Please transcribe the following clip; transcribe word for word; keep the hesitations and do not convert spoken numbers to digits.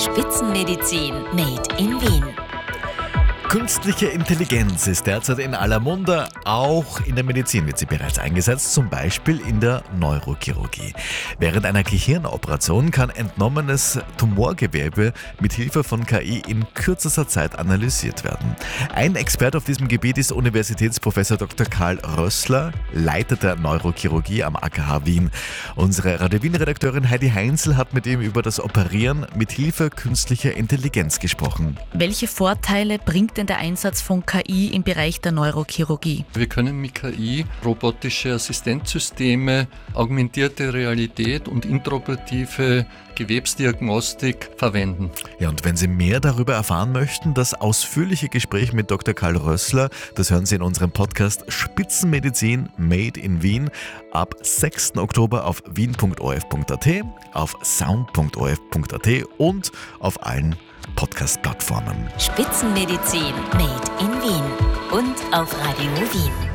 Spitzenmedizin made in Wien. Künstliche Intelligenz ist derzeit in aller Munde, auch in der Medizin wird sie bereits eingesetzt, zum Beispiel in der Neurochirurgie. Während einer Gehirnoperation kann entnommenes Tumorgewebe mit Hilfe von K I in kürzester Zeit analysiert werden. Ein Experte auf diesem Gebiet ist Universitätsprofessor Doktor Karl Rössler, Leiter der Neurochirurgie am A K H Wien. Unsere Radio Wien-Redakteurin Heidi Heinzel hat mit ihm über das Operieren mit Hilfe künstlicher Intelligenz gesprochen. Welche Vorteile bringt denn der Einsatz von K I im Bereich der Neurochirurgie? Wir können mit K I robotische Assistenzsysteme, augmentierte Realität und intraoperative Gewebsdiagnostik verwenden. Ja, und wenn Sie mehr darüber erfahren möchten, das ausführliche Gespräch mit Doktor Karl Rössler, das hören Sie in unserem Podcast Spitzenmedizin Made in Wien ab sechsten Oktober auf wien punkt o r f punkt a t, auf sound punkt o r f punkt a t und auf allen Podcast-Plattformen. Spitzenmedizin made in Wien und auf Radio Wien.